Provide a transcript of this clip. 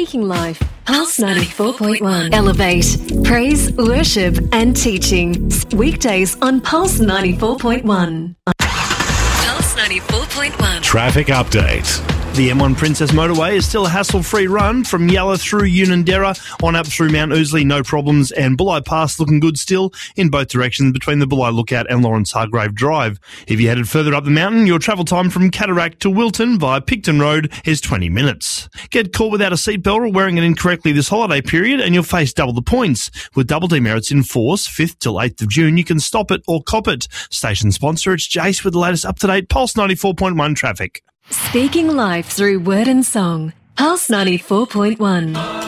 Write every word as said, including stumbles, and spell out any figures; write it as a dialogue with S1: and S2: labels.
S1: Speaking Life, Pulse ninety-four point one. Elevate, praise, worship and teaching. Weekdays on Pulse ninety-four point one. Pulse ninety-four point one.
S2: Traffic update.
S3: The M one Princess Motorway is still a hassle-free run from Yalla through Unanderra on up through Mount Ousley, no problems, and Bulli Pass looking good still in both directions between the Bulli Lookout and Lawrence Hargrave Drive. If you're headed further up the mountain, your travel time from Cataract to Wilton via Picton Road is twenty minutes. Get caught without a seatbelt or wearing it incorrectly this holiday period and you'll face double the points. With double demerits in force, fifth till eighth of June, you can stop it or cop it. Station sponsor, it's Jace with the latest up-to-date Pulse ninety-four point one traffic.
S1: Speaking life through word and song. Pulse ninety-four point one.